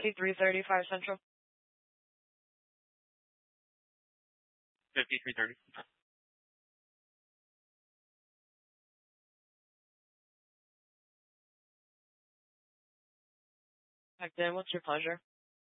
City 335 Central. 5330. Back then, what's your pleasure?